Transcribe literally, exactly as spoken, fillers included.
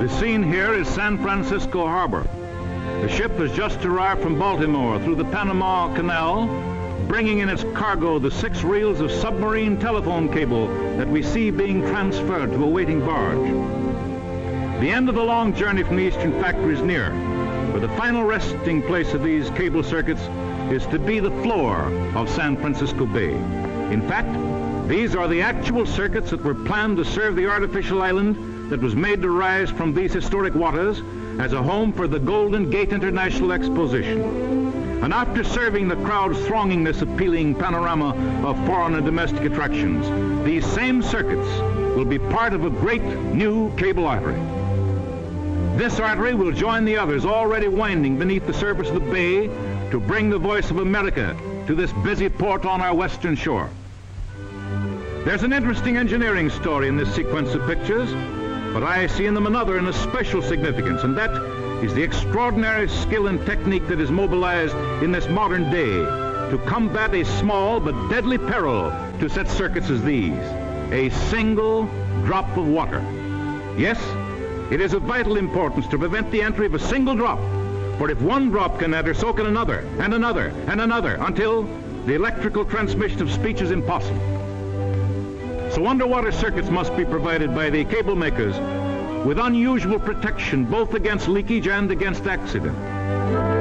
The scene here is San Francisco Harbor. The ship has just arrived from Baltimore through the Panama Canal, bringing in its cargo the six reels of submarine telephone cable that we see being transferred to a waiting barge. The end of the long journey from the eastern factory is near, where the final resting place of these cable circuits is to be the floor of San Francisco Bay. In fact, these are the actual circuits that were planned to serve the artificial island that was made to rise from these historic waters as a home for the Golden Gate International Exposition. And after serving the crowds thronging this appealing panorama of foreign and domestic attractions, these same circuits will be part of a great new cable artery. This artery will join the others already winding beneath the surface of the bay to bring the voice of America to this busy port on our western shore. There's an interesting engineering story in this sequence of pictures, but I see in them another and a special significance, and that is the extraordinary skill and technique that is mobilized in this modern day to combat a small but deadly peril to such circuits as these, a single drop of water. Yes, it is of vital importance to prevent the entry of a single drop, for if one drop can enter, so can another, and another, and another, until the electrical transmission of speech is impossible. So underwater circuits must be provided by the cable makers with unusual protection both against leakage and against accident.